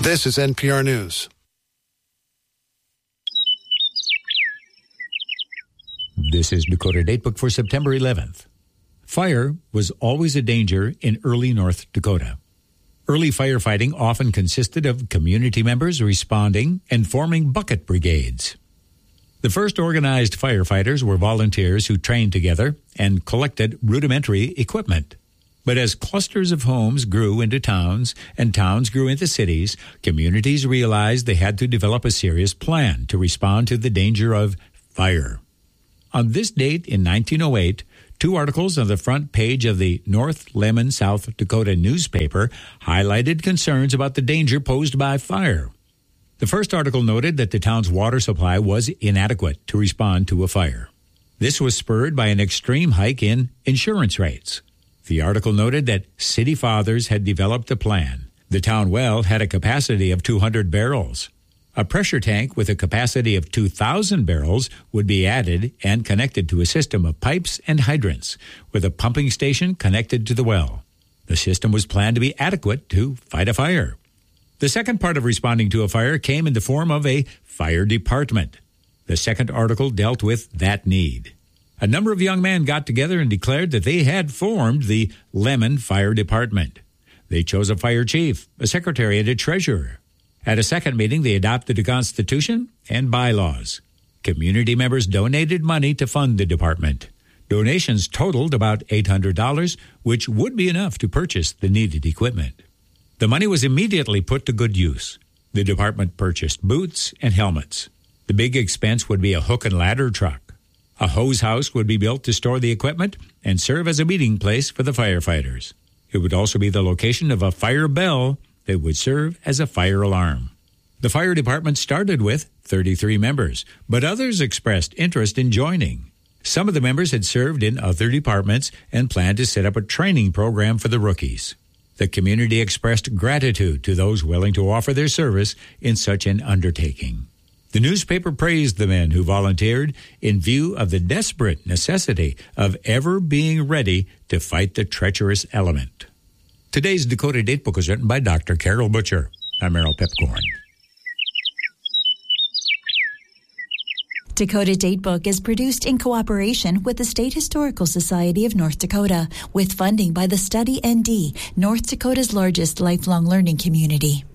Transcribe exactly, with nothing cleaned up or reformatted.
This is N P R News. This is Dakota Datebook for September eleventh. Fire was always a danger in early North Dakota. Early firefighting often consisted of community members responding and forming bucket brigades. The first organized firefighters were volunteers who trained together and collected rudimentary equipment. But as clusters of homes grew into towns and towns grew into cities, communities realized they had to develop a serious plan to respond to the danger of fire. On this date in nineteen oh eight, two articles on the front page of the North Lemmon, South Dakota newspaper highlighted concerns about the danger posed by fire. The first article noted that the town's water supply was inadequate to respond to a fire. This was spurred by an extreme hike in insurance rates. The article noted that city fathers had developed a plan. The town well had a capacity of two hundred barrels. A pressure tank with a capacity of two thousand barrels would be added and connected to a system of pipes and hydrants, with a pumping station connected to the well. The system was planned to be adequate to fight a fire. The second part of responding to a fire came in the form of a fire department. The second article dealt with that need. A number of young men got together and declared that they had formed the Lemmon Fire Department. They chose a fire chief, a secretary, and a treasurer. At a second meeting, they adopted a constitution and bylaws. Community members donated money to fund the department. Donations totaled about eight hundred dollars, which would be enough to purchase the needed equipment. The money was immediately put to good use. The department purchased boots and helmets. The big expense would be a hook and ladder truck. A hose house would be built to store the equipment and serve as a meeting place for the firefighters. It would also be the location of a fire bell that would serve as a fire alarm. The fire department started with thirty-three members, but others expressed interest in joining. Some of the members had served in other departments and planned to set up a training program for the rookies. The community expressed gratitude to those willing to offer their service in such an undertaking. The newspaper praised the men who volunteered in view of the desperate necessity of ever being ready to fight the treacherous element. Today's Dakota Datebook was written by Doctor Carol Butcher. I'm Merrill Pipcorn. Dakota Datebook is produced in cooperation with the State Historical Society of North Dakota, with funding by the Study N D, North Dakota's largest lifelong learning community.